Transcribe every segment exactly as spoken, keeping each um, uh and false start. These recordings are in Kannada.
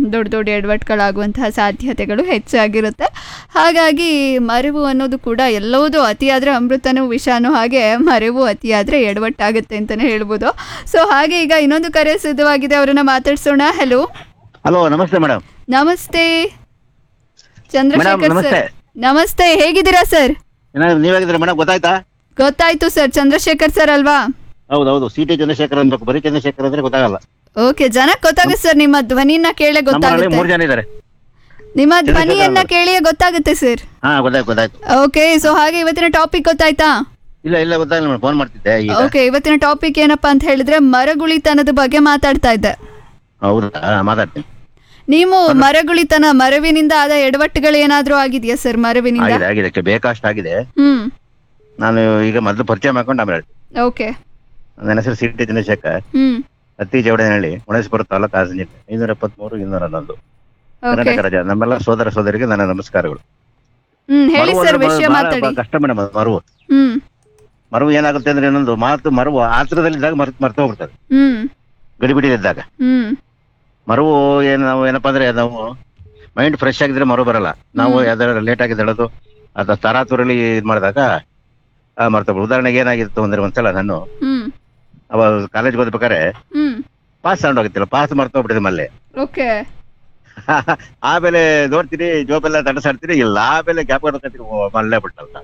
ದೊಡ್ಡ ದೊಡ್ಡ ಎಡವಟ್ಟುಗಳಾಗುವಂತಹ ಸಾಧ್ಯತೆಗಳು ಹೆಚ್ಚಾಗಿರುತ್ತೆ. ಹಾಗಾಗಿ ಮರೆವು ಅನ್ನೋದು ಕೂಡ ಎಲ್ಲವೂ ಅತಿಯಾದರೆ ಅಮೃತನೂ ವಿಷಾನು, ಹಾಗೆ ಮರೆವು ಅತಿಯಾದರೆ ಎಡವಟ್ಟಾಗುತ್ತೆ ಅಂತಲೇ ಹೇಳ್ಬೋದು. ಸೊ ಹಾಗೆ ಈಗ ಇನ್ನೊಂದು ಕರೆ ಸಿದ್ಧವಾಗಿದೆ, ಅವರನ್ನ ಮಾತಾಡ್ಸೋಣ. ಹಲೋ ಹಲೋ, ನಮಸ್ತೆ ಮೇಡಮ್. ನಮಸ್ತೆ ಚಂದ್ರಶೇಖರ್ ನಮಸ್ತೆ. ಸರ್. ನಮಸ್ತೆ, ಹೇಗಿದ್ದೀರಾ ಸರ್? ನೀವಾಗಿದ್ರೆ ಮೇಡಮ್ ಗೊತ್ತಾಯ್ತಾ? ಗೊತ್ತಾಯ್ತು ಸರ್, ಚಂದ್ರಶೇಖರ್ ಸರ್ ಅಲ್ವಾ? ಹೌದೌದು, ಸಿ ಟಿ ಚಂದ್ರಶೇಖರ್ ಅನ್ಬೇಕು, ಬರೀ ಚಂದ್ರಶೇಖರ್ ಅಂದ್ರೆ ಗೊತ್ತಾಗಲ್ಲ. ಓಕೆ, ಜನಕ್ಕೆ ಗೊತ್ತಾಗುತ್ತೆ ಸರ್, ನಿಮ್ಮ ಧ್ವನಿನ ಕೇಳೇ ಗೊತ್ತಾಗುತ್ತೆ. ಮೂರು ಜನ ಇದ್ದಾರೆ, ನಿಮ್ಮ ಧ್ವನಿಯನ್ನ ಕೇಳಿಯೇ ಗೊತ್ತಾಗುತ್ತೆ ಸರ್. ಹಾ ಗೊತ್ತಾಯ್ತು ಗೊತ್ತಾಯ್ತು. ಓಕೆ, ಸೊ ಹಾಗೆ ಇವತ್ತಿನ ಟಾಪಿಕ್ ಗೊತ್ತಾಯ್ತಾ? ಇಲ್ಲ ಇಲ್ಲ ಗೊತ್ತಾಗಿಲ್ಲ ಮೇಡಮ್, ಫೋನ್ ಮಾಡ್ತಿದ್ದೆ ಈಗ. ಓಕೆ, ಇವತ್ತಿನ ಟಾಪಿಕ್ ಏನಪ್ಪಾ ಅಂತ ಹೇಳಿದ್ರೆ ಮರಗುಳಿತನದ ಬಗ್ಗೆ ಮಾತಾಡ್ತಾ ಇದ್ದೆ. ಹೌದಾ, ಮಾತಾಡ್ತೀನಿ. ನೀವು ಮರಗುಳಿತನ, ಮರವಿನಿಂದ ಆದ ಎಡವಟ್ಟುಗಳು ಏನಾದ್ರೂ ಆಗಿದೆಯಾ ಸರ್? ಮರವಿನಿಂದ ಆಗಿದೆ ಆಗಿದೆ, ಬೇಕಷ್ಟು ಆಗಿದೆ. ಹ್ಮ್ ನಾನು ಈಗ ಮೊದಲು ಪರಿಚಯ ಮಾಡ್ಕೊಂಡು ಆಮೇಲೆ. ಓಕೆ, ನನ್ನ ಹೆಸರು ಸಿ ಟಿ ಚಂದ್ರಶೇಖರ್, ಹ್ಮ್ ಅತ್ತಿ ಜವಡನಹಳ್ಳಿ, ಹುಣಸಪುರ ತಾಲೂಕು, ಹಾಸನ ಜಿಲ್ಲೆ. ಐನೂರ ಎಪ್ಪತ್ಮೂರು ಇನ್ನೂರ ಹನ್ನೊಂದು ಕರ್ನಾಟಕ ರಾಜ್ಯ. ನಮ್ಮೆಲ್ಲ ಸೋದರ ಸೋದರಿಗೆ ನನ್ನ ನಮಸ್ಕಾರಗಳು. ಹ್ಮ್ ಹೇಳಿ ಮರವು ಸರ್, ಅಂದ್ರೆ ವಿಷಯ ಬಹಳ ಮಾತಾಡಿ. ಕಷ್ಟ ಮೇಡಮ್ ಮರವು. ಹ್ಮ್ ಮರವು ಏನಾಗುತ್ತೆ ಅಂದ್ರೆ ಇನ್ನೊಂದು ಮಾತು, ಮರವು ಆತರದಲ್ಲಿದ್ದಾಗ ಮರ್ತು ಮರ್ತು ಹೋಗ್ಬಿಡ್ತದೆ, ಹ್ಮ್ ಗಡಿಬಿಡಿಲಿದ್ದಾಗ. ಹ್ಮ್ ಮರವು ಏನು, ನಾವು ಏನಪ್ಪಾ ಅಂದ್ರೆ ನಾವು ಮೈಂಡ್ ಫ್ರೆಶ್ ಆಗಿದ್ರೆ ಮರವು ಬರಲ್ಲ. ನಾವು ಯಾವ್ದಾರ ಲೇಟ್ ಆಗಿ ಹೇಳೋದು ಅಥವಾ ತರಾತುರಲ್ಲಿ ಇದ್ ಮಾಡಿದಾಗ ಮರ್ತೋಗ್ಬಿಡು. ಉದಾಹರಣೆಗೆ ಏನಾಗಿತ್ತು ಅಂದ್ರೆ ಒಂದ್ಸಲ ನಾನು ಹ್ಮ್ ಅವಾಗ ಕಾಲೇಜ್ ಓದ್ಬೇಕಾರೆ ಹ್ಮ್ ಪಾಸ್ ತಗೊಂಡು ಹೋಗಿತ್ತಿಲ್ಲ, ಪಾಸ್ ಮರ್ತೋಗ್ಬಿಟ್ಟಿದೆ ಮಲ್ಲೆ. ಓಕೆ. ಆಮೇಲೆ ನೋಡ್ತೀನಿ ಜೋಬೆಲ್ಲ ತಟಸಾಡ್ತೀನಿ, ಇಲ್ಲ ಆಮೇಲೆ ಗ್ಯಾಪ್ ಮಾಡ್ಕೊತೀನಿ, ಮಲ್ಲೆ ಬಿಟ್ಟಲ್ಲ.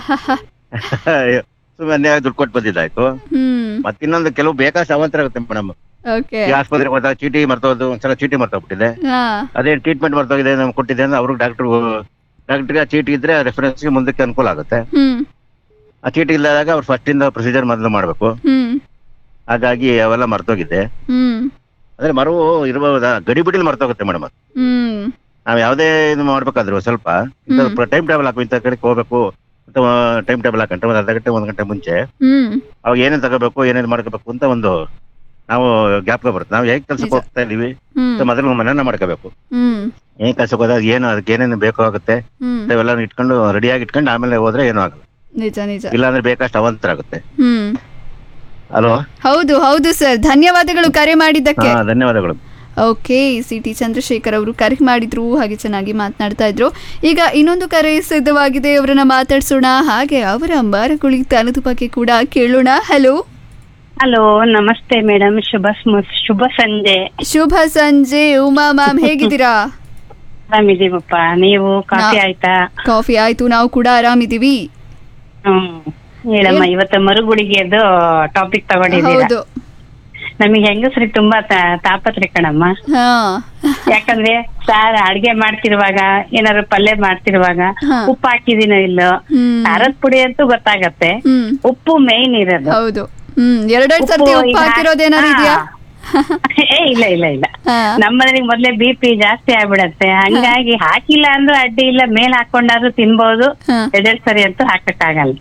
ಸುಮ್ಮನೆ ದುಡ್ಡು ಕೊಟ್ಟು ಬಂದಿದ್ದಾಯ್ತು. ಹ್ಮ್ ಮತ್ತಿನ್ನೊಂದು ಕೆಲವು ಬೇಕಾದಷ್ಟು ಅವಾಂತರ ಆಗುತ್ತೆ ಮೇಡಮ್. ಓಕೆ. ಈ ಆಸ್ಪತ್ರೆಗೆ ಹೋದಾಗ ಚೀಟಿ ಮರ್ತೋದು, ಒಂದ್ಸಲ ಚೀಟಿ ಮರ್ತೋಗ್ಬಿಟ್ಟಿದೆ. ಹಾ ಅದೇ ಟ್ರೀಟ್ಮೆಂಟ್ ಮರ್ತೋಗಿದೆ ನಮ್ಗೆ ಕೊಟ್ಟಿದೆ ಅಂದ್ರೆ ಅವ್ರಿಗೆ ಡಾಕ್ಟರ್ ಡಾಕ್ಟರ್ಗೆ ಆ ಚೀಟಿ ಇದ್ರೆ ರೆಫರೆನ್ಸ್ಗೆ ಮುಂದಕ್ಕೆ ಅನುಕೂಲ ಆಗುತ್ತೆ. ಹ್ಮ್ ಆ ಚೀಟಿ ಇಲ್ಲದಾಗ ಅವ್ರು ಫಸ್ಟ್ ಇಂದ ಪ್ರೊಸೀಜರ್ ಮೊದಲು ಮಾಡ್ಬೇಕು. ಹ್ಮ್ ಹಾಗಾಗಿ ಅವೆಲ್ಲ ಮರ್ತೋಗಿದ್ದೆ. ಹ್ಮ್ ಅಂದ್ರೆ ಮರವು ಇರಬಹುದಾ, ಗಡಿಬಿಡಿಲಿ ಮರ್ತೋಗುತ್ತೆ ಮೇಡಮ್. ಅದು ಹ್ಮ್ ನಾವ್ ಯಾವ್ದೇ ಇದು ಮಾಡ್ಬೇಕಾದ್ರು ಸ್ವಲ್ಪ ಟೈಮ್ ಟೇಬಲ್ ಹಾಕು, ಇಂಥ ಕಡೆಗೆ ಹೋಗ್ಬೇಕು ಅಥವಾ ಟೈಮ್ ಟೇಬಲ್ ಹಾಕಂటే ಒಂದ್ ಅರ್ಧ ಗಂಟೆ ಒಂದ್ ಗಂಟೆ ಮುಂಚೆ ಹ್ಮ್ ಅವಾಗ ಏನೇನ್ ತಗೋಬೇಕು ಏನೇನ್ ಮಾಡ್ಕೋಬೇಕು ಅಂತ ಒಂದು ನಾವು ಗ್ಯಾಪ್ಗೆ ಬರುತ್ತೆ. ನಾವು ಹೇಗ್ ಕೆಲ್ಸಕ್ಕೆ ಹೋಗ್ತಾ ಇದೀವಿ ಹ್ಮ್ ಮೊದಲು ಮನನ ಮಾಡ್ಕೋಬೇಕು. ಹ್ಮ್ ಏನ್ ಕೆಲ್ಸಕ್ಕೆ ಹೋದಾಗ ಏನು ಅದಕ್ಕೆ ಏನೇನು ಬೇಕಾಗುತ್ತೆ ಹ್ಮ್ ಅವೆಲ್ಲ ಇಟ್ಕೊಂಡು ರೆಡಿಯಾಗಿ ಇಟ್ಕೊಂಡು ಆಮೇಲೆ ಹೋದ್ರೆ ಏನೂ ಆಗಲ್ಲ. ನಿಜ ನಿಜ. ಇಲ್ಲಾಂದ್ರೆ ಬೇಕಷ್ಟು ಅವಾಂತರ ಆಗುತ್ತೆ. ಹ್ಮ್ ಹಲೋ, ಹೌದು ಹೌದು ಸರ್, ಧನ್ಯವಾದಗಳು ಕರೆ ಮಾಡಿದ್ದಕ್ಕೆ. ಹಾ ಧನ್ಯವಾದಗಳು. ಓಕೆ, ಸಿ ಟಿ ಚಂದ್ರಶೇಖರ್ ಅವರು ಕರೆ ಮಾಡಿದ್ರು, ಹಾಗೆ ಚೆನ್ನಾಗಿ ಮಾತನಾಡ್ತಾ ಇದ್ರು. ಈಗ ಇನ್ನೊಂದು ಕರೆ ಸಿದ್ಧವಾಗಿದೆ, ಅವರನ್ನ ಮಾತಾಡ್ಸೋಣ, ಹಾಗೆ ಅವರ ಮರಗುಳಿತನದ ಬಗ್ಗೆ ಕೂಡ ಕೇಳೋಣ. ಹಲೋ ಹಲೋ, ನಮಸ್ತೆ ಮೇಡಮ್, ಶುಭ ಸ್ಮ- ಶುಭ ಸಂಜೆ. ಶುಭ ಸಂಜೆ ಉಮಾ ಮ್ಯಾಮ್, ಹೇಗಿದ್ದೀರಾ? ಆರಾಮಿದೀವಪ್ಪ, ನೀವು ಕಾಫಿ ನಾ- ಆಯ್ತಾ? ಕಾಫಿ ಆಯ್ತು, ನಾವು ಕೂಡ ಆರಾಮಿದೀವಿ. ಹ್ಮ್ ಹೇಳಮ್ಮ, ಇವತ್ತು ಮರುಗುಳಿಗೆದು ಟಾಪಿಕ್ ತಗೊಂಡಿದ್ದೀರಾ. ಹೌದು. ನಮಗೆ ಹೆಂಗಸ್ರಿಗೆ ತುಂಬಾ ತಾ- ತಾಪತ್ರೆ ಕಣಮ್ಮ. ಹಾ ಯಾಕಂದ್ರೆ ಸಾರ್ ಅಡ್ಗೆ ಮಾಡ್ತಿರುವಾಗ, ಏನಾದ್ರು ಪಲ್ಯ ಮಾಡ್ತಿರುವಾಗ ಹಾ. ಉಪ್ಪು ಹಾಕಿದೀನೋ ಇಲ್ಲೋ, ಹ್ಮ್ ಖಾರದ ಪುಡಿ ಅಂತೂ ಗೊತ್ತಾಗತ್ತೆ, ಹ್ಮ್ ಉಪ್ಪು ಮೇಯ್ನ್ ಇರೋದು. ಹೌದು. ಹ್ಮ್ ಎರಡೆರಡು ಸರ್ತಿ ಉಪ್ಪು ಉಪ್ಪು ಈಗ- ಹಾಕಿರೋದೇನಾರು ಇದೆಯಾ? ಏ ಇಲ್ಲ ಇಲ್ಲ ಇಲ್ಲ, ಹಾ. ನಮ್ಮನೇಲಿ ಮೊದ್ಲೇ ಬಿ ಪಿ ಜಾಸ್ತಿ ಆಗ್ಬಿಡತ್ತೆ, ಹಂಗಾಗಿ ಹಾಕಿಲ್ಲ ಅಂದ್ರೂ ಅಡ್ಡಿ ಇಲ್ಲ, ಮೇಲ್ ಹಾಕೊಂಡಾದ್ರೂ ತಿನ್ಬಹುದು, ಹಾ. ಎರಡೆರಡು ಸರಿ ಅಂತೂ ಹಾಕಕ್ಕಾಗಲ್ಲ.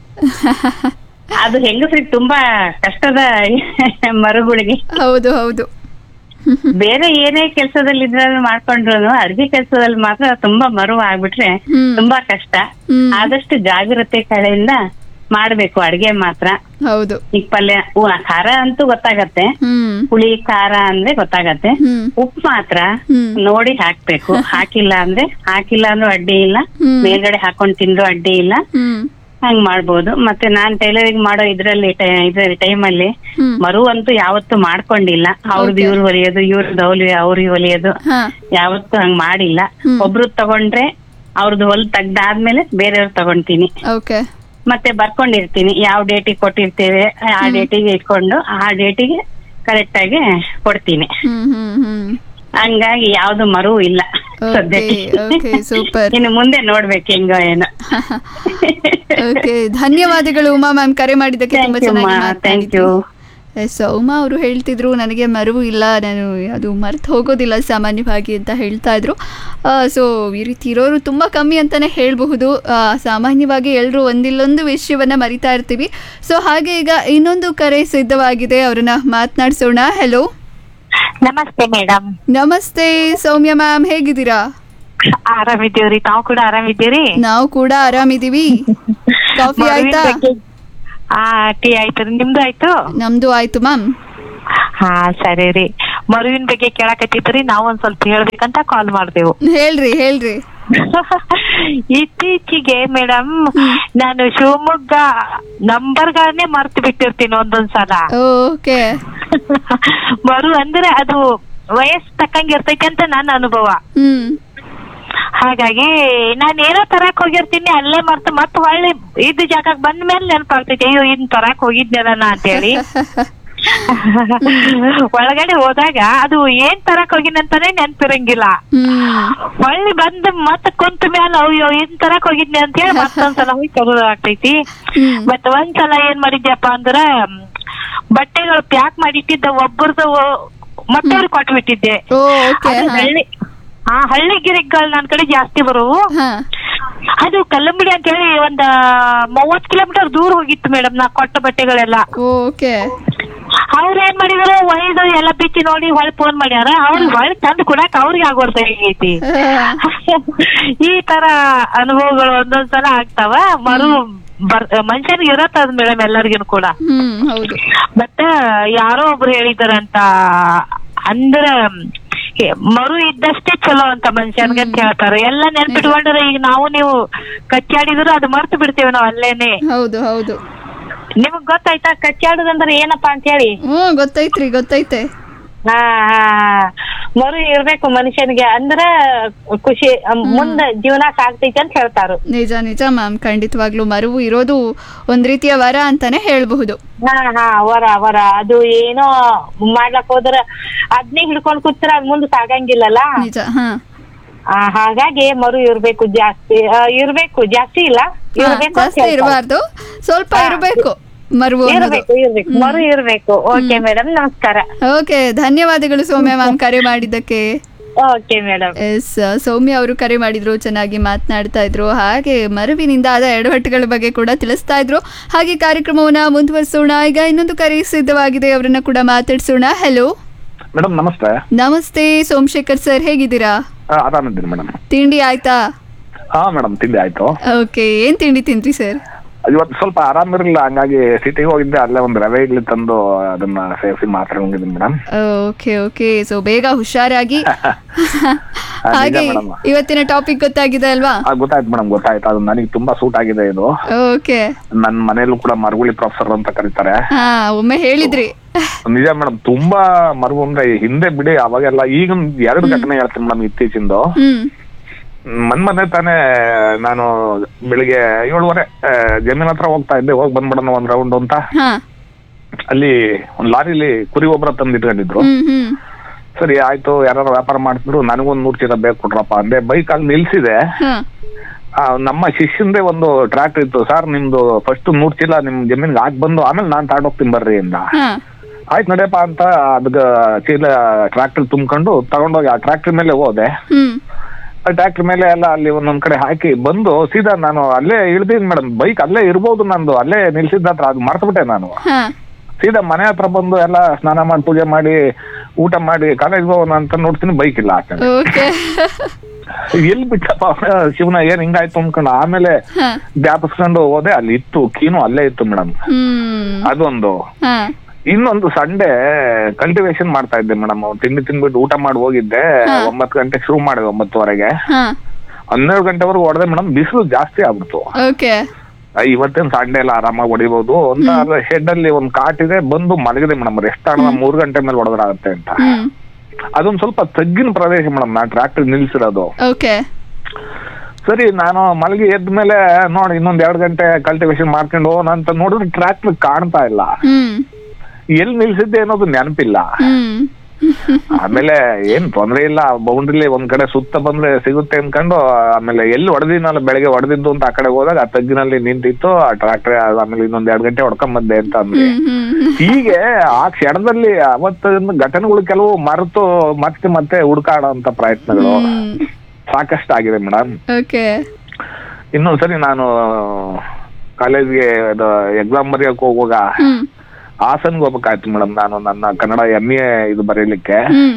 ಅದು ಹೆಂಗಸ್ರಿಗೆ ತುಂಬಾ ಕಷ್ಟದ ಮರುಗುಳಿಗೆ. ಹೌದು ಹೌದು. ಬೇರೆ ಏನೇ ಕೆಲ್ಸದಲ್ಲಿ ಇದ್ರೂ ಮಾಡ್ಕೊಂಡ್ರು ಅಡ್ಗೆ ಕೆಲ್ಸದಲ್ಲಿ ಮಾತ್ರ ತುಂಬಾ ಮರುವು ಆಗ್ಬಿಟ್ರೆ ಹ್ಮ್. ತುಂಬಾ ಕಷ್ಟ. ಹ್ಮ್. ಆದಷ್ಟು ಜಾಗ್ರತೆ ಕಡೆಯಿಂದ ಮಾಡ್ಬೇಕು ಅಡ್ಗೆ ಮಾತ್ರ. ಹೌದು. ಈಗ ಪಲ್ಯ ಉ- ಖಾರ ಅಂತೂ ಗೊತ್ತಾಗತ್ತೆ, ಹ್ಮ್ ಹುಳಿ ಖಾರ ಅಂದ್ರೆ ಗೊತ್ತಾಗತ್ತೆ, ಹ್ಮ್ ಉಪ್ಪು ಮಾತ್ರ ಹ್ಮ್. ನೋಡಿ ಹಾಕ್ಬೇಕು. ಹಾಕಿಲ್ಲ ಅಂದ್ರೆ ಹಾಕಿಲ್ಲ ಅಂದ್ರೂ ಅಡ್ಡಿ ಇಲ್ಲ, ಹ್ಮ್. ಮೇಲ್ಗಡೆ ಹಾಕೊಂಡ್ ತಿಂದ್ರು ಅಡ್ಡಿ ಇಲ್ಲ, ಹ್ಮ್ ಹಂಗ್ ಮಾಡ್ಬೋದು. ಮತ್ತೆ ನಾನ್ ಟೈಲರಿಂಗ್ ಮಾಡೋ ಇದ್ರಲ್ಲಿ ಇದ್ರಲ್ಲಿ ಟೈಮಲ್ಲಿ ಹ್ಮ್. ಮರು ಅಂತೂ ಯಾವತ್ತೂ ಮಾಡ್ಕೊಂಡಿಲ್ಲ. ಅವ್ರದ್ದು Okay. ಇವ್ರು ಹೊಲಿಯೋದು, ಇವ್ರದ್ದು ಅವ್ಲಿ ಅವ್ರಿಗೆ ಹೊಲಿಯೋದು, ಹಾ ಯಾವತ್ತೂ ಹಂಗ್ ಮಾಡಿಲ್ಲ. ಹ್ಮ್. ಒಬ್ರು ತಗೊಂಡ್ರೆ ಅವ್ರದ್ದು ಹೊಲ್ ತೆಗ್ದಾದ್ಮೇಲೆ ಬೇರೆಯವ್ರು ತಗೊಂತೀನಿ. ಓಕೆ. ಮತ್ತೆ ಬರ್ಕೊಂಡಿರ್ತೀನಿ, ಯಾವ ಡೇಟಿಗೆ ಕೊಟ್ಟಿರ್ತೇವೆ ಆ ಡೇಟಿಗೆ ಇಟ್ಕೊಂಡು ಆ ಡೇಟಿಗೆ ಕರೆಕ್ಟ್ ಆಗಿ ಕೊಡ್ತೀನಿ. ಹ್ಮ್ ಹ್ಮ್ ಹ್ಮ್ ಹಂಗಾಗಿ ಯಾವ್ದು ಮರು ಇಲ್ಲ ಸದ್ಯಕ್ಕೆ. Okay, super. ಇನ್ನು ಮುಂದೆ ನೋಡ್ಬೇಕು ಹೆಂಗೋ ಏನೋ. ಓಕೆ, ಧನ್ಯವಾದಗಳು ಉಮಾ ಮ್ಯಾಮ್, ಕರೆ ಮಾಡಿದ್ದಕ್ಕೆ ತುಂಬಾ Thank you, ಚೆನ್ನಾಗಿ ಮಾ. Thank ಮಾತಾಡಿದ್ರು. you. ಎಸ್, ಉಮಾ ಅವರು ಹೇಳ್ತಿದ್ರು ನನಗೆ ಮರವು ಇಲ್ಲ, ನಾನು ಅದು ಮರ್ತು ಹೋಗೋದಿಲ್ಲ ಸಾಮಾನ್ಯವಾಗಿ ಅಂತ ಹೇಳ್ತಾ ಇದ್ರು. ಸೊ ಈ ರೀತಿ ಇರೋರು ತುಂಬ ಕಮ್ಮಿ ಅಂತಲೇ ಹೇಳಬಹುದು. ಸಾಮಾನ್ಯವಾಗಿ ಎಲ್ಲರೂ ಒಂದಿಲ್ಲೊಂದು ವಿಷಯವನ್ನು ಮರಿತಾ ಇರ್ತೀವಿ. ಸೊ ಹಾಗೆ ಈಗ ಇನ್ನೊಂದು ಕರೆ ಸಿದ್ಧವಾಗಿದೆ, ಅವ್ರನ್ನ ಮಾತನಾಡ್ಸೋಣ. ಹೆಲೋ, ನಮಸ್ತೆ ಮೇಡಮ್. ನಮಸ್ತೆ ಸೌಮ್ಯ ಮ್ಯಾಮ್, ಹೇಗಿದ್ದೀರಾ? ಆರಾಮಿದ್ದೀವ್ರಿ, ತಾವು ಕೂಡ ಆರಾಮಿದ್ದೀರಿ? ನಾವು ಕೂಡ ಆರಾಮಿದ್ದೀವಿ. ಕಾಫಿ ಆಯ್ತಾ? ಆ ಟೀ ಆಯ್ತು, ನಿಮ್ದು ಆಯ್ತು? ನಮ್ದು ಆಯ್ತು ಮ್ಯಾಮ್. ಹಾ ಸರಿ ರೀ. ಮರುವಿನ ಬಗ್ಗೆ ಕೇಳಕತ್ತಿದ್ರಿ ನಾವ್ ಒಂದ್ ಸ್ವಲ್ಪ ಹೇಳ್ಬೇಕಂತ ಕಾಲ್ ಮಾಡ್ದೆವು. ಹೇಳ್ರಿ ಹೇಳ್ರಿ. ಇತ್ತೀಚೆಗೆ ಮೇಡಮ್ ನಾನು ಶಿವಮೊಗ್ಗ ನಂಬರ್ಗಳನ್ನೇ ಮರ್ತು ಬಿಟ್ಟಿರ್ತೀನಿ ಒಂದೊಂದ್ಸಲ. ಓಕೆ. ಮರು ಅಂದ್ರೆ ಅದು ವಯಸ್ಸು ತಕ್ಕಂಗೆ ಇರ್ತೈತಿ ಅಂತ ನನ್ನ ಅನುಭವ. ಹ್ಮ್. ಹಾಗಾಗಿ ನಾನ್ ಏನೋ ತರಕ್ ಹೋಗಿರ್ತೀನಿ ಅಲ್ಲೇ ಮರ್ತು ಮತ್ ಹೊಳ್ಳಿ ಇದ್ದ ಜಾಗಕ್ಕೆ ಬಂದ ಮೇಲೆ ನೆನಪಾಗ್ತೈತಿ ಅಯ್ಯೋ ಇನ್ ತರಕ್ ಹೋಗಿದ್ನಲ್ಲ ಅಂತೇಳಿ. ಒಳಗಡೆ ಹೋದಾಗ ಅದು ಏನ್ ತರಕ್ ಹೋಗಿನಂತಾನೆ ನೆನ್ಪಿರಂಗಿಲ್ಲ. ಹೊಳ್ಳಿ ಬಂದ್ ಮತ್ ಕುಂತ ಮ್ಯಾಲ ಅಯ್ಯೋ ಏನ್ ತರಕ್ ಹೋಗಿದ್ನಿ ಅಂತ ಹೇಳಿ ಮತ್ತೊಂದ್ಸಲ ಹೋಗಿ ತರೋದು ಆಗ್ತೈತಿ. ಮತ್ ಒಂದ್ಸಲ ಏನ್ ಮಾಡಿದ್ಯಪ್ಪ ಅಂದ್ರ ಬಟ್ಟೆಗಳು ಪ್ಯಾಕ್ ಮಾಡಿಟ್ಟಿದ್ದ ಒಬ್ಬರದು ಮತ್ತೊಬ್ರಿಗೆ ಕೊಟ್ಬಿಟ್ಟಿದ್ದೆ. ಹಳ್ಳಿ ಆ ಹಳ್ಳಿ ಗಿರಿಗಳು ನನ್ ಕಡೆ ಜಾಸ್ತಿ ಬರುವು. ಅದು ಕಲ್ಲಂಬಡಿ ಅಂತ ಹೇಳಿ ಒಂದ್ ಮೂವತ್ ಕಿಲೋಮೀಟರ್ ದೂರ ಹೋಗಿತ್ತು ಮೇಡಮ್ ನಾ ಕೊಟ್ಟ ಬಟ್ಟೆಗಳೆಲ್ಲ. ಅವ್ರ ಏನ್ ಮಾಡಿದ್ರು ಒಯ್ದು ಎಲ್ಲ ಬಿಚ್ಚಿ ನೋಡಿ ಹೊಳ್ಳಿ ಫೋನ್ ಮಾಡ್ಯಾರ. ಅವ್ರಿಗೆ ಹೊಳ್ಳಿ ತಂದು ಕೊಡಾಕ ಅವ್ರಿಗೆ ಆಗೋರ್ದೈತಿ. ಈ ತರ ಅನುಭವಗಳು ಒಂದೊಂದ್ಸಲ ಆಗ್ತಾವ. ಮರು ಬರ್ ಮನುಷ್ಯನಿಗೆ ಇರತ್ತದ ಮೇಡಮ್ ಎಲ್ಲರಿಗೂ ಕೂಡ. ಬಟ್ ಯಾರೋ ಒಬ್ರು ಹೇಳಿದಾರಂತ ಅಂದ್ರ ಮರು ಇದ್ದಷ್ಟೇ ಚಲೋ ಅಂತ ಮನುಷ್ಯನ್ಗೆ ಅಂತ ಹೇಳ್ತಾರೆ. ಎಲ್ಲ ನೆನ್ಪಿಟ್ಕೊಂಡ್ರೆ ಈಗ ನಾವು ನೀವು ಕಚ್ಚಾಡಿದ್ರು ಅದು ಮರ್ತು ಬಿಡ್ತೇವೆ ನಾವ್ ಅಲ್ಲೇನೆ. ಹೌದು ಹೌದು. ನಿಮಗ್ ಗೊತ್ತಾಯ್ತಾ ಕಚ್ಚಾಡುದಂದ್ರೆ ಏನಪ್ಪಾ ಅಂತ ಹೇಳಿ? ಹ್ಮ್ ಗೊತ್ತೈತ್ರಿ ಗೊತ್ತೈತೆ. ಹಾ ಹಾ ಮರು ಇರ್ಬೇಕು ಮನುಷ್ಯನಿಗೆ ಅಂದ್ರ ಖುಷಿ ಮುಂದ ಜೀವನ ಸಾಗ್ತೈತಿ ಅಂತ ಹೇಳ್ತಾರು. ನಿಜ ನಿಜ ಮ್ಯಾಮ್, ಖಂಡಿತವಾಗ್ಲೂ ಮರುವು ಇರೋದು ಒಂದ್ ರೀತಿಯ ವರ ಅಂತಾನೆ ಹೇಳ್ಬಹುದು. ಹಾ ಹಾ ವರ ವರ ಅದು ಏನೋ ಮಾಡ್ಲಕ್ ಹೋದ್ರ ಅದ್ನೇ ಹಿಡ್ಕೊಂಡ್ ಕೂತ್ರ ಅದ್ ಮುಂದ್ ಸಾಗಂಗಿಲ್ಲಲ್ಲ. ನಿಜ. ಹಾ ಹಾಗಾಗಿ ಮರು ಇರ್ಬೇಕು, ಜಾಸ್ತಿ ಇರ್ಬೇಕು, ಜಾಸ್ತಿ ಇಲ್ಲ ಜಾಸ್ತಿ ಇರಬಾರ್ದು, ಸ್ವಲ್ಪ ಇರಬೇಕು. ಮರು ಇರ್ಬೇಕು ಇರ್ಬೇಕು ಮರು ಇರ್ಬೇಕು. ಓಕೆ ಮೇಡಮ್, ನಮಸ್ಕಾರ. ಓಕೆ, ಧನ್ಯವಾದಗಳು ಸೌಮ್ಯ ಮ್ಯಾಮ್ ಕರೆ ಮಾಡಿದ್ದಕ್ಕೆ. Okay madam. ಎಸ್, ಸೌಮ್ಯ ಅವರು ಕರೆ ಮಾಡಿದ್ರು, ಚೆನ್ನಾಗಿ ಮಾತನಾಡ್ತಾ ಇದ್ರು, ಹಾಗೆ ಮರುವಿನಿಂದ ಆದ ಎಡವಟ್ಟುಗಳ ಬಗ್ಗೆ ಕೂಡ ತಿಳಿಸ್ತಾ ಇದ್ರು. ಹಾಗೆ ಕಾರ್ಯಕ್ರಮವನ್ನ ಮುಂದುವರಿಸೋಣ. ಈಗ ಇನ್ನೊಂದು ಕರೆ ಸಿದ್ಧವಾಗಿದೆ, ಅವರನ್ನ ಕೂಡ ಮಾತಾಡ್ಸೋಣ. ಹಲೋ ಮೇಡಮ್, ನಮಸ್ತೆ. ನಮಸ್ತೆ ಸೋಮಶೇಖರ್ ಸರ್, ಹೇಗಿದ್ದೀರಾ? ಆರಾಮಿದ್ದೀನಿ ಮೇಡಮ್. ತಿಂಡಿ ಆಯ್ತಾ? ಹಾ ಮೇಡಮ್, ತಿಂಡಿ ಆಯ್ತು. ಓಕೆ, ಏನ್ ತಿಂಡಿ ತಿಂದ್ರಿ ಸರ್? ಇವತ್ತು ಸ್ವಲ್ಪ ಆರಾಮಿರಲಿಲ್ಲ, ಹಂಗಾಗಿ ಸಿಟಿಗೆ ಹೋಗಿದ್ದೆ. ಅಲ್ಲೇ ಒಂದು ರವೆ ಇಡ್ಲಿ ತಂದು ಅದನ್ನ ಸೇರಿಸಿ ಮಾತಾಡ್ಕೊಂಡಿದ್ದೀನಿ ಮೇಡಮ್. ಓಕೆ ಓಕೆ, ಸೊ ಬೇಗ ಹುಷಾರಾಗಿ. ಹಾಗೆ ಇವತ್ತಿನ ಟಾಪಿಕ್ ಗೊತ್ತಾಗಿದೆ ಅಲ್ವಾ? ಗೊತ್ತಾಯ್ತು ಮೇಡಮ್, ಗೊತ್ತಾಯ್ತು. ಅದು ನನಗೆ ತುಂಬಾ ಸೂಟ್ ಆಗಿದೆ ಇದು. ಓಕೆ. ನನ್ನ ಮನೆಯಲ್ಲೂ ಕೂಡ ಮರುಗುಳಿ ಪ್ರೊಫೆಸರ್ ಅಂತ ಕರೀತಾರೆ. ಹಾ, ಒಮ್ಮೆ ಹೇಳಿದ್ರಿ. ನಿಜ ಮೇಡಮ್, ತುಂಬಾ ಮರುಗು ಅಂದ್ರೆ ಹಿಂದೆ ಬಿಡಿ, ಅವಾಗೆಲ್ಲ. ಈಗ ಎರಡು ಘಟನೆ ಹೇಳ್ತೀನಿ ಮೇಡಮ್ ಇತ್ತೀಚಿಂದು. ಮನ್ ಮನೆ ತಾನೇ ನಾನು ಬೆಳಿಗ್ಗೆ ಏಳುವರೆ ಜಮೀನ್ ಹತ್ರ ಹೋಗ್ತಾ ಇದ್ದೆ, ಹೋಗಿ ಬಂದ್ಬಿಡೋಣ ಒಂದ್ ರೌಂಡ್ ಅಂತ. ಅಲ್ಲಿ ಒಂದ್ ಲಾರಿಲಿ ಕುರಿ ಒಬ್ಬರ ತಂದು ಇಟ್ಕೊಂಡಿದ್ರು. ಸರಿ ಆಯ್ತು, ಯಾರು ವ್ಯಾಪಾರ ಮಾಡ್ತಿದ್ರು, ನನಗೊಂದ್ ನೂರ್ ಚೀಲ ಬೇಕು ಕೊಟ್ರಪ್ಪ ಅಂದೆ. ಬೈಕ್ ಅಲ್ಲಿ ನಿಲ್ಸಿದೆ. ನಮ್ಮ ಶಿಷ್ಯಂದೇ ಒಂದು ಟ್ರ್ಯಾಕ್ಟರ್ ಇತ್ತು. ಸರ್ ನಿಮ್ದು ಫಸ್ಟ್ ನೂರ್ ಚೀಲ ನಿಮ್ ಜಮೀನ್ಗೆ ಹಾಕಿ ಬಂದು ಆಮೇಲೆ ನಾನ್ ತಗೊಂಡೋಗ್ತೀನಿ ಬರ್ರಿ ಅಂದ. ಆಯ್ತು ನಡೆಯಪ್ಪ ಅಂತ ಅದ್ಗ ಚೀಲ ಟ್ರ್ಯಾಕ್ಟರ್ ತುಂಬ್ಕೊಂಡು ತಗೊಂಡೋಗಿ ಆ ಟ್ರ್ಯಾಕ್ಟರ್ ಮೇಲೆ ಹೋದೆ. ಟ್ರ್ಯಾಕ್ಟರ್ ಮೇಲೆ ಎಲ್ಲ ಅಲ್ಲಿ ಒಂದೊಂದ್ ಕಡೆ ಹಾಕಿ ಬಂದು ಸೀದಾ ನಾನು ಅಲ್ಲೇ ಇಳ್ದೀನಿ ಮೇಡಮ್. ಬೈಕ್ ಅಲ್ಲೇ ಇರ್ಬೋದು ನಂದು, ಅಲ್ಲೇ ನಿಲ್ಸಿದ್ದ ಹತ್ರ. ಅದು ಮರ್ತ್ಬಿಟ್ಟೆ ನಾನು. ಸೀದಾ ಮನೆ ಹತ್ರ ಬಂದು ಎಲ್ಲ ಸ್ನಾನ ಮಾಡಿ ಪೂಜೆ ಮಾಡಿ ಊಟ ಮಾಡಿ ಕಾಲೇಜ್ ಹೋಗೋಣ ಅಂತ ನೋಡ್ತೀನಿ, ಬೈಕ್ ಇಲ್ಲ ಆ ಕಡೆ. ಎಲ್ಲಿ ಬಿಟ್ಟಪ್ಪ ಶಿವನ, ಏನ್ ಹಿಂಗಾಯ್ತು ಅನ್ಕೊಂಡು ಆಮೇಲೆ ಜ್ಞಾಪಿಸ್ಕೊಂಡು ಹೋದೆ. ಅಲ್ಲಿ ಇತ್ತು, ಕೀನು ಅಲ್ಲೇ ಇತ್ತು ಮೇಡಮ್. ಅದೊಂದು. ಇನ್ನೊಂದು ಸಂಡೆ ಕಲ್ಟಿವೇಶನ್ ಮಾಡ್ತಾ ಇದ್ದೆ ಮೇಡಮ್. ತಿಂಡಿ ತಿಂದ್ಬಿಟ್ಟು ಊಟ ಮಾಡಿ ಹೋಗಿದ್ದೆ. ಒಂಬತ್ತು ಗಂಟೆಗೆ ಶುರು ಮಾಡಿದೆ, ಒಂಬತ್ತುವರೆಗೆ ಹನ್ನೆರಡು ಗಂಟೆವರೆಗೂ ಹೊಡೆದೆ ಮೇಡಮ್. ಬಿಸಿಲು ಜಾಸ್ತಿ ಆಗ್ಬಿಡ್ತು. ಇವತ್ತೇನ್ ಸಂಡೆ ಎಲ್ಲ ಆರಾಮಾಗಿ ಹೊಡಿಬಹುದು ಅಂತ ಶೆಡ್ ಅಲ್ಲಿ ಒಂದ್ ಕಾಟ್ ಇದೆ, ಬಂದು ಮಲಗಿದೆ ಮೇಡಮ್. ರೆಸ್ಟ್ ಆಡ ಮೂರ್ ಗಂಟೆ ಮೇಲೆ ಹೊಡೆದ್ರಾಗತ್ತೆ ಅಂತ. ಅದೊಂದ್ ಸ್ವಲ್ಪ ತಗ್ಗಿನ ಪ್ರದೇಶ ಮೇಡಮ್, ನಾನ್ ಟ್ರ್ಯಾಕ್ಟರ್ ನಿಲ್ಸಿರೋದು. ಸರಿ, ನಾನು ಮಲಗಿ ಎದ್ದ ಮೇಲೆ ನೋಡಿ ಇನ್ನೊಂದ್ ಎರಡ್ ಗಂಟೆ ಕಲ್ಟಿವೇಶನ್ ಮಾಡ್ಕೊಂಡು ಹೋಗೋಣ ಅಂತ ನೋಡಿದ್ರೆ ಟ್ರ್ಯಾಕ್ಟರ್ ಕಾಣ್ತಾ ಇಲ್ಲ. ಎಲ್ಲಿ ನಿಲ್ಸಿದ್ದೆ ಅನ್ನೋದು ನೆನಪಿಲ್ಲ. ಆಮೇಲೆ ಏನ್ ತೊಂದ್ರೆ ಇಲ್ಲ, ಬೌಂಡ್ರಿಲಿ ಒಂದ್ ಕಡೆ ಸುತ್ತ ಬಂದ್ರೆ ಸಿಗುತ್ತೆ ಅನ್ಕೊಂಡು ಆಮೇಲೆ ಎಲ್ಲಿ ಹೊಡೆದಿನಲ್ಲ ಬೆಳಗ್ಗೆ ಹೊಡೆದಿದ್ದು ಅಂತ ಆ ಕಡೆ ಹೋದಾಗ ಆ ತಗ್ಗಿನಲ್ಲಿ ನಿಂತಿತ್ತು ಆ ಟ್ರ್ಯಾಕ್ಟರ್. ಆಮೇಲೆ ಇನ್ನೊಂದ್ ಎರಡ್ ಗಂಟೆ ಹೊಡ್ಕೊಂಡ್ ಬಂದೆ ಅಂತ ಅಂದ್ರೆ. ಹೀಗೆ ಆ ಕ್ಷಣದಲ್ಲಿ ಅವತ್ತಿನ ಘಟನೆಗಳು ಕೆಲವು ಮರೆತು ಮತ್ತೆ ಮತ್ತೆ ಹುಡುಕಾಡೋ ಅಂತ ಪ್ರಯತ್ನಗಳು ಸಾಕಷ್ಟು ಆಗಿದೆ ಮೇಡಮ್. ಇನ್ನೊಂದ್ಸರಿ ನಾನು ಕಾಲೇಜ್ಗೆ ಎಕ್ಸಾಮ್ ಬರೆಯಕ್ ಹೋಗುವಾಗ ಹಾಸನ್ಗೆ ಹೋಗ್ಬೇಕಾಯ್ತು ಮೇಡಮ್. ನಾನು ನನ್ನ ಕನ್ನಡ ಎಂ ಎ ಇದು ಬರೀಲಿಕ್ಕೆ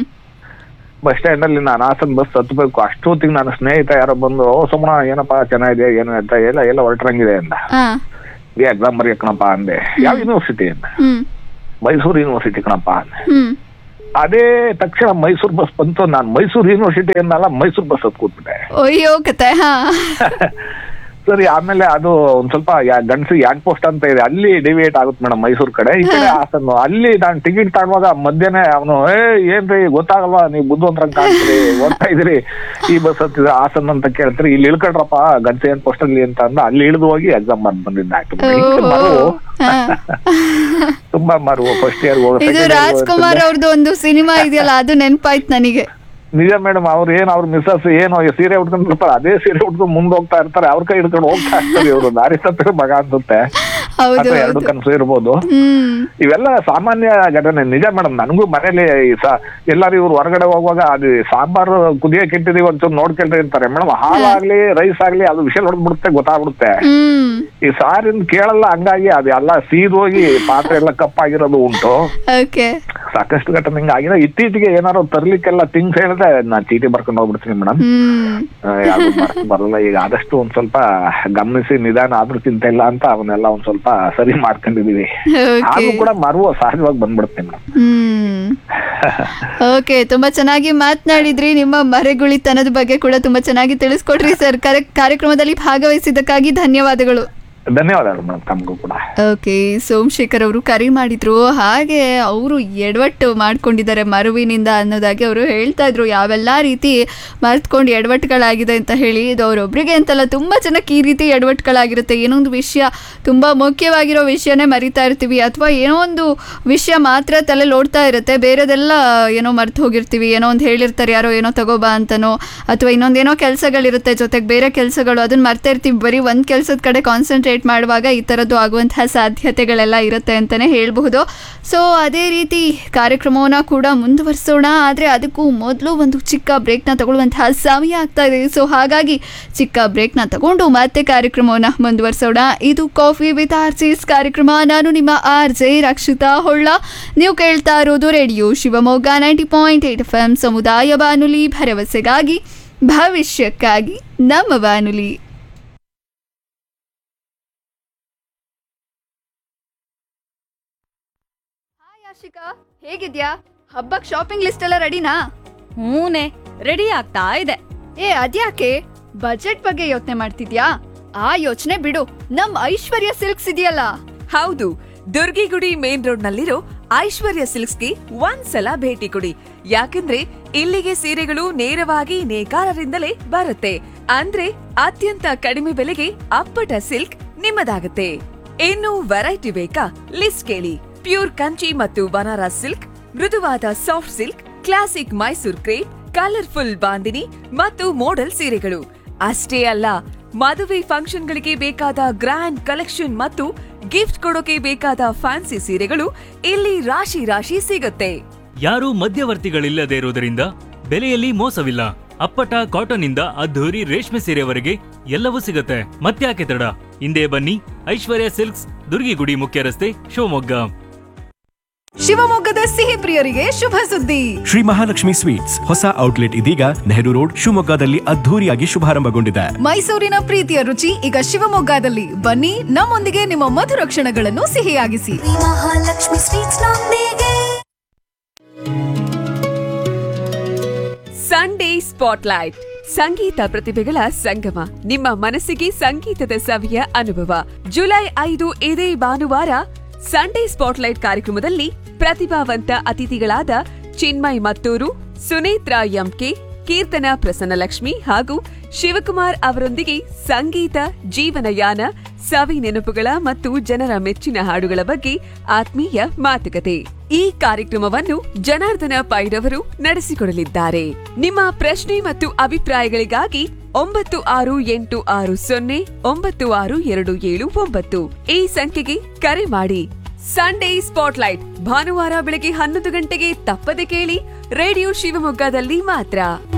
ಬಸ್ ಸ್ಟ್ಯಾಂಡ್ ಅಲ್ಲಿ ನಾನು ಹಾಸನ್ ಬಸ್ ಹತ್ಬೇಕು. ಅಷ್ಟೊತ್ತಿಗೆ ನನ್ನ ಸ್ನೇಹಿತ ಯಾರೋ ಬಂದು, ಓ ಸುಮ್ಮನ ಏನಪ್ಪಾ ಚೆನ್ನಾಗಿದೆ ಏನು ಅಂತ ಎಲ್ಲ ಎಲ್ಲ ಹೊರಟ್ರಂಗಿದೆ ಅಂದ. ಎಕ್ಸಾಮ್ ಬರೆಯಕಣಪ್ಪ ಅಂದೆ. ಯಾವ ಯೂನಿವರ್ಸಿಟಿ ಅಂದ? ಮೈಸೂರು ಯೂನಿವರ್ಸಿಟಿ ಕಣಪ್ಪ ಅಂದೆ. ಅದೇ ತಕ್ಷಣ ಮೈಸೂರು ಬಸ್ ಬಂತು. ನಾನು ಮೈಸೂರು ಯೂನಿವರ್ಸಿಟಿ ಅನ್ನಲ್ಲ, ಮೈಸೂರು ಬಸ್ ಹತ್ ಕೂತ್ಬಿಟ್ಟೆ. ಅಯ್ಯೋ ಕತೆ. ಹಾ ಸರಿ, ಆಮೇಲೆ ಅದು ಒಂದ್ ಸ್ವಲ್ಪ ಗಂಡಸಿ ಯಾನ್ ಪೋಸ್ಟ್ ಅಂತ ಇದೆ, ಅಲ್ಲಿ ಡಿವಿಯೇಟ್ ಆಗುತ್ತೆ ಮೇಡಮ್ ಮೈಸೂರ್ ಕಡೆ, ಈ ಕಡೆ ಹಾಸನ್. ಅಲ್ಲಿ ನಾನು ಟಿಕೆಟ್ ತಗೊಳುವಾಗ ಮಧ್ಯಾಹ್ನ ಅವನು ಏ ಏನ್ರಿ ಗೊತ್ತಾಗಲ್ವಾ, ನೀವು ಬುದ್ಧಿವಂತರ ಕಾಣ್ತೀರಿ, ಓದ್ತಾ ಇದ್ರಿ, ಈ ಬಸ್ ಹತ್ತಿದ್ರೆ ಹಾಸನ್ ಅಂತ ಕೇಳ್ತೀರಿ, ಇಲ್ಲಿ ಇಳ್ಕೊಳ್ರಪ್ಪ ಗಂಡಸಿ ಯಾನ್ ಪೋಸ್ಟ್ ಅಲ್ಲಿ ಅಂತ ಅಂದ. ಅಲ್ಲಿ ಇಳಿದು ಹೋಗಿ ಎಕ್ಸಾಮ್ ಮಾಡಿ ಬಂದಿದ್ದ. ಮರವು ತುಂಬಾ ಮರವು ಫಸ್ಟ್ ಇಯರ್ ಇದು ರಾಜ್ಕುಮಾರ್ ಅವ್ರದ್ದು ಒಂದು ಸಿನಿಮಾ ಇದೆಯಲ್ಲ, ಅದು ನೆನಪಾಯ್ತು ನನಗೆ. ನಿಜ ಮೇಡಮ್, ಅವ್ರು ಏನ್ ಅವ್ರ ಮಿಸಸ್ ಏನೋ ಸೀರೆ ಉಟ್ಕೊಂಡಿರ್ತಾರೆ, ಅದೇ ಸೀರೆ ಉಟ್ಕೊಂಡು ಮುಂದೆ ಹೋಗ್ತಾ ಇರ್ತಾರೆ, ಅವ್ರ ಕೈ ಹಿಡ್ಕೊಂಡು ಹೋಗ್ತಾ ಇರ್ತಾರೆ. ಇವರು ದಾರಿ ತಪ್ಪಿರೋ ಮಗ ಅನ್ಸುತ್ತೆ, ಎರಡು ಕನಸು ಇರ್ಬೋದು. ಇವೆಲ್ಲ ಸಾಮಾನ್ಯ ಘಟನೆ. ನಿಜ ಮೇಡಮ್, ನನಗೂ ಮನೇಲಿ ಎಲ್ಲಾರು ಇವ್ರು ಹೊರಗಡೆ ಹೋಗುವಾಗ ಅದು ಸಾಂಬಾರು ಕುದಿಯಕ್ಕೆ ಇಟ್ಟಿದೀವಿ ಒಂಚೂರು ನೋಡ್ಕೊಂಡ್ರೆ ಇರ್ತಾರೆ ಮೇಡಮ್. ಹಾಲಾಗ್ಲಿ ರೈಸ್ ಆಗ್ಲಿ ಅದು ವಿಷಲ್ ಹೊಡೆದ್ಬಿಡುತ್ತೆ, ಗೊತ್ತಾಗ್ಬಿಡುತ್ತೆ. ಈ ಸಾರಿನ ಕೇಳಲ್ಲ, ಹಂಗಾಗಿ ಅದೆಲ್ಲ ಸೀದೋಗಿ ಪಾತ್ರೆ ಎಲ್ಲ ಕಪ್ಪಾಗಿರೋದು ಉಂಟು. ಸಾಕಷ್ಟು ಘಟನೆ ಹಿಂಗಾಗಿದೆ. ಇತ್ತೀಚೆಗೆ ಏನಾರು ತರ್ಲಿಕ್ಕೆಲ್ಲ ಥಿಂಗ್ಸ್ ಹೇಳಿದ್ರೆ ನಾ ಚೀಟಿ ಬರ್ಕೊಂಡು ಹೋಗ್ಬಿಡ್ತೀನಿ ಮೇಡಮ್. ಯಾವ್ದು ಬರಲ್ಲ. ಈಗ ಆದಷ್ಟು ಒಂದ್ ಸ್ವಲ್ಪ ಗಮನಿಸಿ ನಿಧಾನ ಆದ್ರೂ ಚಿಂತೆ ಇಲ್ಲ ಅಂತ ಅವನ್ನೆಲ್ಲ ಒಂದ್ ಸ್ವಲ್ಪ ಸರಿ ಮಾಡ್ಕೊಂಡಿದೀವಿ. ಆದ್ರೂ ಕೂಡ ಮರುವ ಸಹಜವಾಗಿ ಬಂದ್ಬಿಡುತ್ತೆ ಮೇಡಮ್. ಓಕೆ, ತುಂಬಾ ಚೆನ್ನಾಗಿ ಮಾತನಾಡಿದ್ರಿ. ನಿಮ್ಮ ಮರೆಗುಳಿತನದ ಬಗ್ಗೆ ಕೂಡ ತುಂಬಾ ಚೆನ್ನಾಗಿ ತಿಳಿಸ್ಕೊಡ್ರಿ ಸರ್. ಕಾರ್ಯಕ್ರಮದಲ್ಲಿ ಭಾಗವಹಿಸಿದ್ದಕ್ಕಾಗಿ ಧನ್ಯವಾದಗಳು. ಧನ್ಯವಾದಗಳು ಮೇಡಮ್, ತಮಗೂ ಕೂಡ. ಓಕೆ, ಸೋಮಶೇಖರ್ ಅವರು ಕರೆ ಮಾಡಿದ್ರು. ಹಾಗೆ ಅವರು ಎಡವಟ್ಟು ಮಾಡ್ಕೊಂಡಿದ್ದಾರೆ ಮರುವಿನಿಂದ ಅನ್ನೋದಾಗಿ ಅವರು ಹೇಳ್ತಾ ಇದ್ರು. ಯಾವೆಲ್ಲ ರೀತಿ ಮರ್ತ್ಕೊಂಡು ಎಡವಟ್ಟುಗಳಾಗಿದೆ ಅಂತ ಹೇಳಿ. ಇದು ಅವರೊಬ್ಬರಿಗೆ ಅಂತಲ್ಲ, ತುಂಬ ಜನಕ್ಕೆ ಈ ರೀತಿ ಎಡವಟ್ಟುಗಳಾಗಿರುತ್ತೆ. ಏನೋ ಒಂದು ವಿಷಯ, ತುಂಬ ಮುಖ್ಯವಾಗಿರೋ ವಿಷಯನೇ ಮರಿತಾ ಇರ್ತೀವಿ, ಅಥವಾ ಏನೋ ಒಂದು ವಿಷಯ ಮಾತ್ರ ತಲೆಯಲ್ಲಿ ಓಡ್ತಾ ಇರುತ್ತೆ, ಬೇರೆದೆಲ್ಲ ಏನೋ ಮರ್ತು ಹೋಗಿರ್ತೀವಿ. ಏನೋ ಒಂದು ಹೇಳಿರ್ತಾರೆ ಯಾರೋ ಏನೋ ತಗೋಬಾ ಅಂತನೋ, ಅಥವಾ ಇನ್ನೊಂದೇನೋ ಕೆಲಸಗಳಿರುತ್ತೆ ಜೊತೆಗೆ ಬೇರೆ ಕೆಲಸಗಳು, ಅದನ್ನ ಮರ್ತಾ ಇರ್ತೀವಿ. ಬರೀ ಒಂದು ಕೆಲಸದ ಕಡೆ ಕಾನ್ಸಂಟ್ರೇಟ್ ಮಾಡುವಾಗ ಈ ಥರದ್ದು ಆಗುವಂತಹ ಸಾಧ್ಯತೆಗಳೆಲ್ಲ ಇರುತ್ತೆ ಅಂತಲೇ ಹೇಳಬಹುದು. ಸೊ ಅದೇ ರೀತಿ ಕಾರ್ಯಕ್ರಮವನ್ನು ಕೂಡ ಮುಂದುವರಿಸೋಣ. ಆದರೆ ಅದಕ್ಕೂ ಮೊದಲು ಒಂದು ಚಿಕ್ಕ ಬ್ರೇಕ್ನ ತಗೊಳ್ಳುವಂತಹ ಸಮಯ ಆಗ್ತಾ ಇದೆ. ಸೊ ಹಾಗಾಗಿ ಚಿಕ್ಕ ಬ್ರೇಕ್ನ ತಗೊಂಡು ಮತ್ತೆ ಕಾರ್ಯಕ್ರಮವನ್ನು ಮುಂದುವರಿಸೋಣ. ಇದು ಕಾಫಿ ವಿತ್ ಆರ್ಜಿಸ್ ಕಾರ್ಯಕ್ರಮ. ನಾನು ನಿಮ್ಮ ಆರ್ ಜೆ ರಕ್ಷಿತಾ ಹೊಳ್ಳ. ನೀವು ಕೇಳ್ತಾ ಇರೋದು radio Shivamogga ninety point eight F M ಸಮುದಾಯ ಬಾನುಲಿ, ಭರವಸೆಗಾಗಿ ಭವಿಷ್ಯಕ್ಕಾಗಿ ನಮ್ಮ ಬಾನುಲಿ. ಹೇಗಿದ್ಯಾ? ಹಬ್ಬಕ್ ಶಾಪಿಂಗ್ ಲಿಸ್ಟ್ ಎಲ್ಲ ರೆಡಿನಾ? ಹೂನೆ, ರೆಡಿ ಆಗ್ತಾ ಇದೆ. ಏ ಅದ್ಯಾಕೆ ಬಜೆಟ್ ಬಗ್ಗೆ ಯೋಚನೆ ಮಾಡ್ತಿದ್ಯಾ? ಆ ಯೋಚನೆ ಬಿಡು, ನಮ್ ಐಶ್ವರ್ಯ ಸಿಲ್ಕ್ಸ್ ಇದೆಯಲ್ಲ. ಹೌದು, ದುರ್ಗಿಗುಡಿ ಮೇನ್ ರೋಡ್ ನಲ್ಲಿರೋ ಐಶ್ವರ್ಯ ಸಿಲ್ಕ್ಸ್ಗೆ ಒಂದ್ಸಲ ಭೇಟಿ ಕೊಡಿ. ಯಾಕಂದ್ರೆ ಇಲ್ಲಿಗೆ ಸೀರೆಗಳು ನೇರವಾಗಿ ನೇಕಾರರಿಂದಲೇ ಬರುತ್ತೆ. ಅಂದ್ರೆ ಅತ್ಯಂತ ಕಡಿಮೆ ಬೆಲೆಗೆ ಅಪ್ಪಟ ಸಿಲ್ಕ್ ನಿಮ್ಮದಾಗುತ್ತೆ. ಇನ್ನು ವೆರೈಟಿ ಬೇಕಾ? ಲಿಸ್ಟ್ ಕೇಳಿ. ಪ್ಯೂರ್ ಕಂಚಿ ಮತ್ತು ಬನಾರಸ್ ಸಿಲ್ಕ್, ಮೃದುವಾದ soft silk, classic Mysore crepe, colourful bandhani ಮತ್ತು ಮೋಡಲ್ ಸೀರೆಗಳು. ಅಷ್ಟೇ ಅಲ್ಲ, ಮದುವೆ ಫಂಕ್ಷನ್ಗಳಿಗೆ ಬೇಕಾದ ಗ್ರ್ಯಾಂಡ್ ಕಲೆಕ್ಷನ್ ಮತ್ತು ಗಿಫ್ಟ್ ಕೊಡೋಕೆ ಬೇಕಾದ ಫ್ಯಾನ್ಸಿ ಸೀರೆಗಳು ಇಲ್ಲಿ ರಾಶಿ ರಾಶಿ ಸಿಗುತ್ತೆ. ಯಾರೂ ಮಧ್ಯವರ್ತಿಗಳಿಲ್ಲದೆ ಇರುವುದರಿಂದ ಬೆಲೆಯಲ್ಲಿ ಮೋಸವಿಲ್ಲ. ಅಪ್ಪಟ ಕಾಟನ್ ಇಂದ ಅದ್ಧೂರಿ ರೇಷ್ಮೆ ಸೀರೆವರೆಗೆ ಎಲ್ಲವೂ ಸಿಗುತ್ತೆ. ಮತ್ತ್ಯಾಕೆ ತಡ, ಹಿಂದೆ ಬನ್ನಿ. ಐಶ್ವರ್ಯ ಸಿಲ್ಕ್ಸ್, ದುರ್ಗಿಗುಡಿ ಮುಖ್ಯ ರಸ್ತೆ, ಶಿವಮೊಗ್ಗ. ಶಿವಮೊಗ್ಗದ ಸಿಹಿ ಪ್ರಿಯರಿಗೆ ಶುಭ ಸುದ್ದಿ. ಶ್ರೀ ಮಹಾಲಕ್ಷ್ಮಿ ಸ್ವೀಟ್ಸ್ ಹೊಸ ಔಟ್ಲೆಟ್ ಇದೀಗ ನೆಹರು ರೋಡ್ ಶಿವಮೊಗ್ಗದಲ್ಲಿ ಅದ್ಧೂರಿಯಾಗಿ ಶುಭಾರಂಭಗೊಂಡಿದೆ. ಮೈಸೂರಿನ ಪ್ರೀತಿಯ ರುಚಿ ಈಗ ಶಿವಮೊಗ್ಗದಲ್ಲಿ. ಬನ್ನಿ, ನಮ್ಮೊಂದಿಗೆ ನಿಮ್ಮ ಮಧುರ ಕ್ಷಣಗಳನ್ನು ಸಿಹಿಯಾಗಿಸಿ. ಮಹಾಲಕ್ಷ್ಮಿ ಸ್ವೀಟ್ಸ್ ನೊಂದಿಗೆ. ಸಂಡೇ ಸ್ಪಾಟ್ಲೈಟ್, ಸಂಗೀತ ಪ್ರತಿಭೆಗಳ ಸಂಗಮ. ನಿಮ್ಮ ಮನಸ್ಸಿಗೆ ಸಂಗೀತದ ಸವಿಯ ಅನುಭವ. ಜುಲೈ ಐದು ಇದೇ ಭಾನುವಾರ ಸಂಡೇ ಸ್ಪಾಟ್ಲೈಟ್ ಕಾರ್ಯಕ್ರಮದಲ್ಲಿ ಪ್ರತಿಭಾವಂತ ಅತಿಥಿಗಳಾದ ಚಿನ್ಮಯ್ ಮತ್ತೂರು, ಸುನೇತ್ರ ಎಂಕೆ, ಕೀರ್ತನ ಪ್ರಸನ್ನಲಕ್ಷ್ಮಿ ಹಾಗೂ ಶಿವಕುಮಾರ್ ಅವರೊಂದಿಗೆ ಸಂಗೀತ, ಜೀವನಯಾನ, ಸವಿ ನೆನಪುಗಳ ಮತ್ತು ಜನರ ಮೆಚ್ಚಿನ ಹಾಡುಗಳ ಬಗ್ಗೆ ಆತ್ಮೀಯ ಮಾತುಕತೆ. ಈ ಕಾರ್ಯಕ್ರಮವನ್ನು ಜನಾರ್ದನ ಪೈರವರು ನಡೆಸಿಕೊಡಲಿದ್ದಾರೆ. ನಿಮ್ಮ ಪ್ರಶ್ನೆ ಮತ್ತು ಅಭಿಪ್ರಾಯಗಳಿಗಾಗಿ ಒಂಬತ್ತು ಆರು ಎಂಟು ಆರು ಸೊನ್ನೆ ಒಂಬತ್ತು ಆರು ಎರಡು ಏಳು ಒಂಬತ್ತು ಈ ಸಂಖ್ಯೆಗೆ ಕರೆ ಮಾಡಿ. ಸಂಡೇ ಸ್ಪಾಟ್ಲೈಟ್ ಭಾನುವಾರ ಬೆಳಗ್ಗೆ ಹನ್ನೊಂದು ಗಂಟೆಗೆ ತಪ್ಪದೆ ಕೇಳಿ. ರೇಡಿಯೋ ಶಿವಮೊಗ್ಗದಲ್ಲಿ ಮಾತ್ರ.